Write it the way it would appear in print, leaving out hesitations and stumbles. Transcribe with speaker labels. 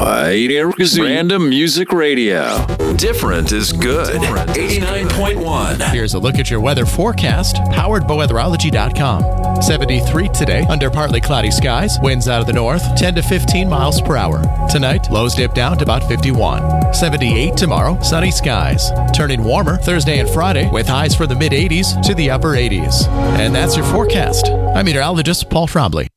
Speaker 1: Random Music Radio. Different is good. 89.1.
Speaker 2: Here's a look at your weather forecast, powered by weatherology.com. 73 today, under partly cloudy skies, winds out of the north, 10 to 15 miles per hour. Tonight, lows dip down to about 51. 78 tomorrow, sunny skies. Turning warmer Thursday and Friday, with highs from the mid-80s to the upper 80s. And that's your forecast. I'm meteorologist Paul Trombley.